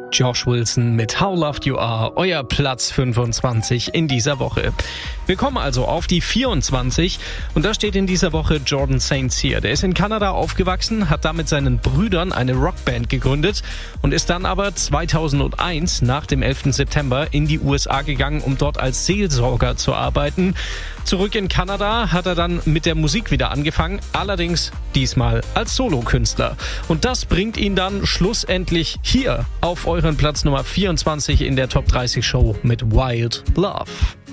Josh Wilson mit How Loved You Are, euer Platz 25 in dieser Woche. Wir kommen also auf die 24 und da steht in dieser Woche Jordan St. Cyr. Der ist in Kanada aufgewachsen, hat da mit seinen Brüdern eine Rockband gegründet und ist dann aber 2001 nach dem 11. September in die USA gegangen, um dort als Seelsorger zu arbeiten. Zurück in Kanada hat er dann mit der Musik wieder angefangen, allerdings diesmal als Solokünstler. Und das bringt ihn dann schlussendlich hier auf euren Platz Nummer 24 in der Top 30 Show mit Wild Love.